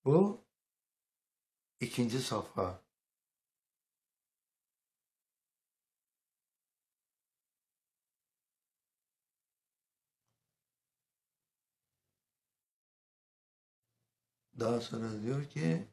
Bu ikinci safha. Daha sonra diyor ki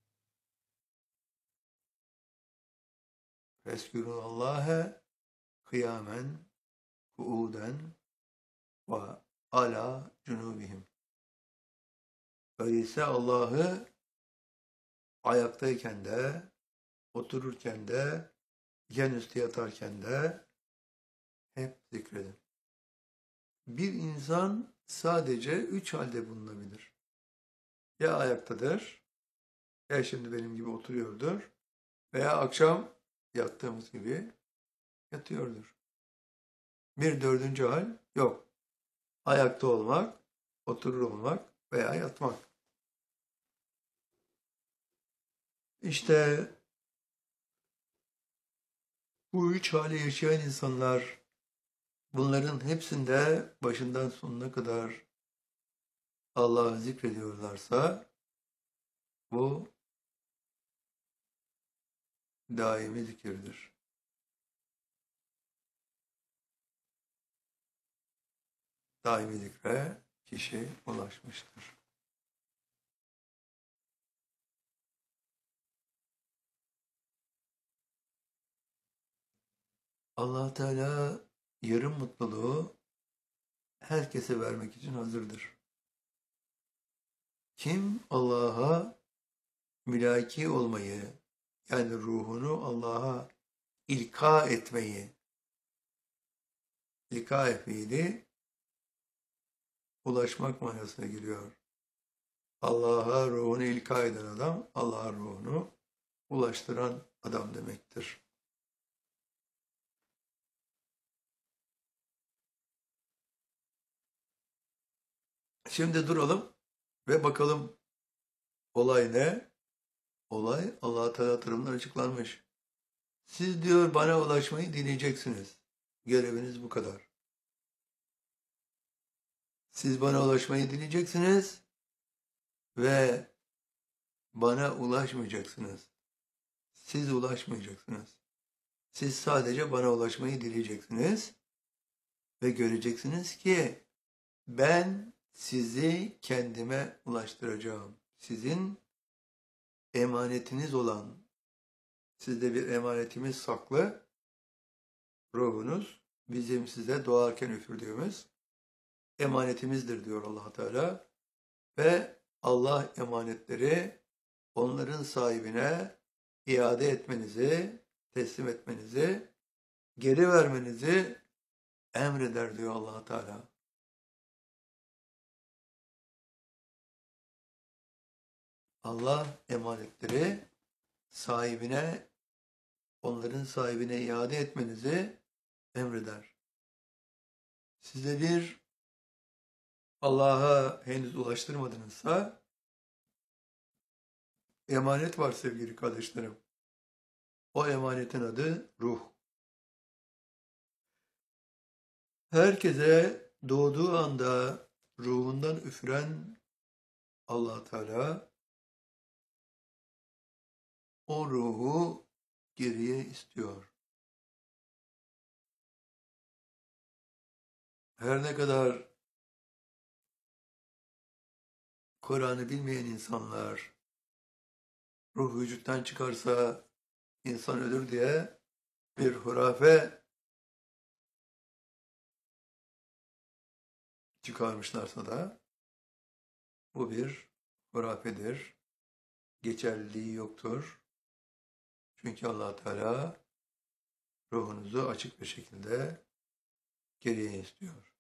Feskurûllâhe kıyamen, kuuden ve ala cunubihim. Öyleyse Allah'ı ayaktayken de, otururken de, yan üstü yatarken de hep zikredin. Bir insan sadece üç halde bulunabilir. Ya ayaktadır, ya şimdi benim gibi oturuyordur veya akşam yattığımız gibi yatıyordur. Bir dördüncü hal yok. Ayakta olmak, oturur olmak veya yatmak. İşte bu üç hali yaşayan insanlar bunların hepsinde başından sonuna kadar Allah'ı zikrediyorlarsa bu daimi zikirdir. Daimi zikre kişi ulaşmıştır. Allah Teala yarım mutluluğu herkese vermek için hazırdır. Kim Allah'a mülaki olmayı, yani ruhunu Allah'a ilka etmeyi, ilka fiili ulaşmak manasına geliyor. Allah'a ruhunu ilka eden adam, Allah'a ruhunu ulaştıran adam demektir. Şimdi duralım ve bakalım olay ne? Olay Allah Teala tarafından açıklanmış. Siz diyor bana ulaşmayı dileyeceksiniz. Göreviniz bu kadar. Siz bana ulaşmayı dileyeceksiniz ve bana ulaşmayacaksınız. Siz ulaşmayacaksınız. Siz sadece bana ulaşmayı dileyeceksiniz ve göreceksiniz ki ben sizi kendime ulaştıracağım. Sizin emanetiniz olan, sizde bir emanetimiz saklı, ruhunuz, bizim size doğarken üfürdüğümüz emanetimizdir diyor Allah Teala. Ve Allah emanetleri onların sahibine iade etmenizi, teslim etmenizi, geri vermenizi emreder diyor Allah Teala. Allah emanetleri sahibine, onların sahibine iade etmenizi emreder. Size bir Allah'a henüz ulaştırmadınızsa emanet var sevgili kardeşlerim. O emanetin adı ruh. Herkese doğduğu anda ruhundan üfüren Allah Teala o ruhu geriye istiyor. Her ne kadar Kur'an'ı bilmeyen insanlar ruh vücuttan çıkarsa insan ölür diye bir hurafe çıkarmışlarsa da bu bir hurafedir. Geçerliliği yoktur. Çünkü Allah Teala ruhunuzu açık bir şekilde geriye istiyor.